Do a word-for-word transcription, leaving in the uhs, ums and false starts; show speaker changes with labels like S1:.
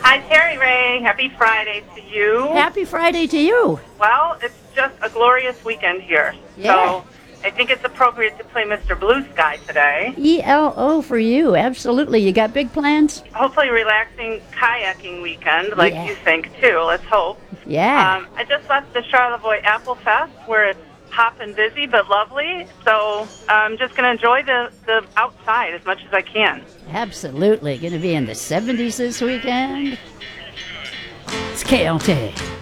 S1: Hi, Terry Ray. Happy Friday to you.
S2: Happy Friday to you.
S1: Well, it's just a glorious weekend here.
S2: Yeah.
S1: So I think it's appropriate to play Mister Blue Sky today.
S2: E L O for you, absolutely. You got big plans?
S1: Hopefully relaxing kayaking weekend, like
S2: Yeah.
S1: you think, too. Let's hope.
S2: Yeah.
S1: Um, I just left the Charlevoix Apple Fest, where it's hot and busy but lovely. So I'm just going to enjoy the, the outside as much as I can.
S2: Absolutely. Going to be in the seventies this weekend. It's K L T.